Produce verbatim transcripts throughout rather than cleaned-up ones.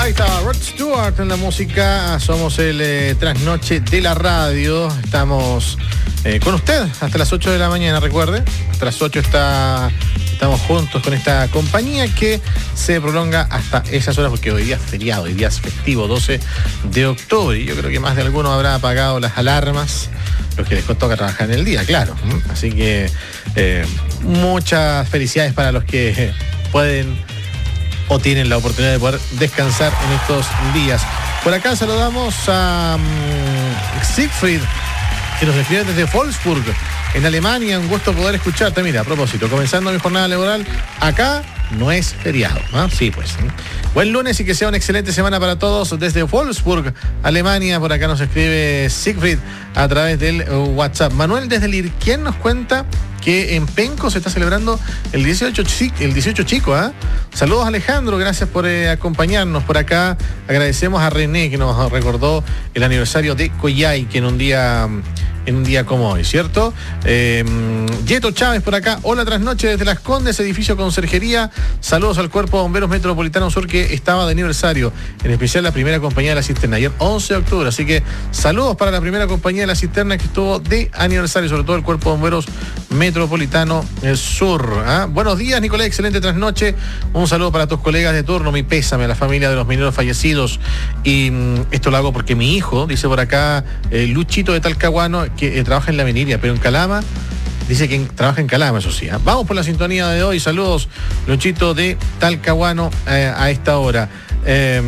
Ahí está Rod Stewart en la música. Somos el eh, trasnoche de la radio. Estamos eh, con usted hasta las ocho de la mañana, recuerde. Hasta las ocho está, estamos juntos con esta compañía que se prolonga hasta esas horas porque hoy día es feriado, hoy día es festivo, doce de octubre. Y yo creo que más de alguno habrá apagado las alarmas, los que les toca trabajar en el día, claro. Así que eh, muchas felicidades para los que pueden o tienen la oportunidad de poder descansar en estos días. Por acá saludamos a um, Siegfried, que nos escribe desde Wolfsburg, en Alemania. Un gusto poder escucharte. Mira, a propósito, comenzando mi jornada laboral, acá no es feriado, ¿no? Sí, pues. ¿eh? Buen lunes y que sea una excelente semana para todos desde Wolfsburg, Alemania. Por acá nos escribe Siegfried a través del WhatsApp. Manuel desde Lirquien nos cuenta que en Penco se está celebrando el dieciocho, el dieciocho chico, ¿eh? Saludos Alejandro, gracias por eh, acompañarnos por acá. Agradecemos a René que nos recordó el aniversario de Coyay, que en un día... en un día como hoy, ¿cierto? Eh, Yeto Chávez por acá. Hola, trasnoche desde Las Condes, edificio Conserjería. Saludos al Cuerpo de Bomberos Metropolitano Sur que estaba de aniversario, en especial la primera compañía de la cisterna, ayer once de octubre. Así que saludos para la primera compañía de la cisterna que estuvo de aniversario, sobre todo el Cuerpo de Bomberos Metropolitano Sur. ¿Ah? Buenos días, Nicolás, excelente trasnoche. Un saludo para tus colegas de turno, mi pésame a la familia de los mineros fallecidos. Y mm, esto lo hago porque mi hijo, dice por acá, eh, Luchito de Talcahuano, que eh, trabaja en la minería, pero en Calama, dice que en, trabaja en Calama, eso sí. ¿eh? Vamos por la sintonía de hoy. Saludos, Luchito de Talcahuano, eh, a esta hora. Eh,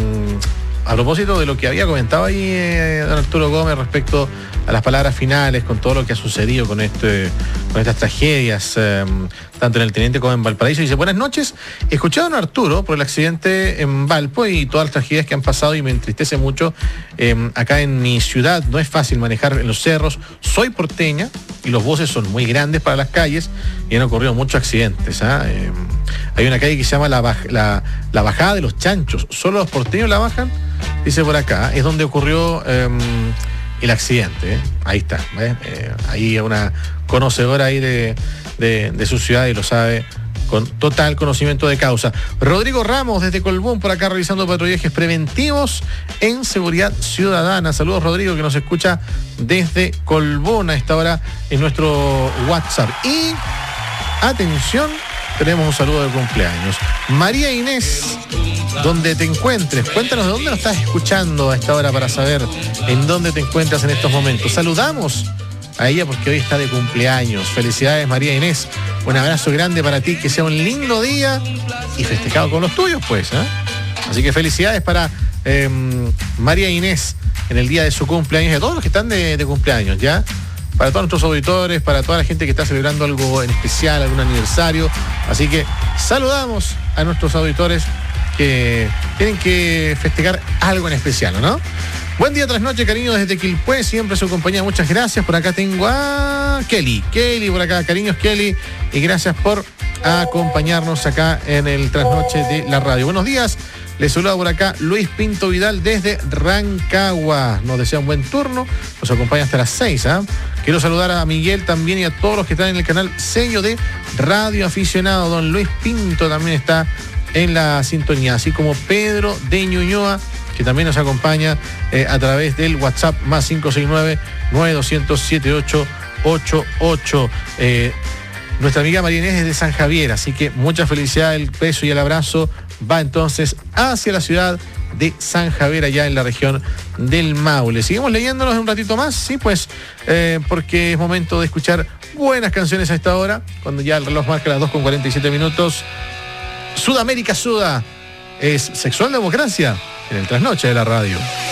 a propósito de lo que había comentado ahí eh, don Arturo Gómez respecto a las palabras finales, con todo lo que ha sucedido con este, con estas tragedias, eh, tanto en el Teniente como en Valparaíso. Dice, buenas noches, escuché a don Arturo por el accidente en Valpo y todas las tragedias que han pasado y me entristece mucho. Eh, acá en mi ciudad no es fácil manejar en los cerros, soy porteña y los buses son muy grandes para las calles y han ocurrido muchos accidentes. ¿eh? Eh, hay una calle que se llama la, baj la, la Bajada de los Chanchos, solo los porteños la bajan, dice por acá, es donde ocurrió... Eh, el accidente, ¿eh? Ahí está, ¿eh? Eh, ahí una conocedora ahí de, de, de su ciudad y lo sabe con total conocimiento de causa. Rodrigo Ramos desde Colbún por acá realizando patrullajes preventivos en seguridad ciudadana. Saludos Rodrigo que nos escucha desde Colbún a esta hora en nuestro WhatsApp. Y atención, tenemos un saludo de cumpleaños. María Inés, donde te encuentres, cuéntanos de dónde nos estás escuchando a esta hora para saber en dónde te encuentras en estos momentos. Saludamos a ella porque hoy está de cumpleaños. Felicidades María Inés, un abrazo grande para ti, que sea un lindo día y festejado con los tuyos pues, ¿eh? Así que felicidades para eh, María Inés en el día de su cumpleaños y a todos los que están de, de cumpleaños, ¿ya? Para todos nuestros auditores, para toda la gente que está celebrando algo en especial, algún aniversario. Así que saludamos a nuestros auditores que tienen que festejar algo en especial, ¿no? Buen día, trasnoche, cariño, desde Quilpué, siempre su compañía, muchas gracias. Por acá tengo a Kelly, Kelly, por acá, cariños Kelly, y gracias por acompañarnos acá en el trasnoche de la radio. Buenos días, les saluda por acá Luis Pinto Vidal desde Rancagua, nos desea un buen turno, nos acompaña hasta las seis, ¿ah? ¿eh? Quiero saludar a Miguel también y a todos los que están en el canal Sello de Radio Aficionado. Don Luis Pinto también está en la sintonía, así como Pedro de Ñuñoa, que también nos acompaña eh, a través del WhatsApp más cinco seis nueve, nueve dos cero cero, siete ocho ocho ocho. Eh, nuestra amiga María Inés es de San Javier, así que mucha felicidad, el beso y el abrazo va entonces hacia la ciudad de San Javier, allá en la región del Maule. Seguimos leyéndonos un ratito más, sí, pues, eh, porque es momento de escuchar buenas canciones a esta hora, cuando ya el reloj marca las dos con cuarenta y siete minutos. Sudamérica Suda es Sexual Democracia en el trasnoche de la radio.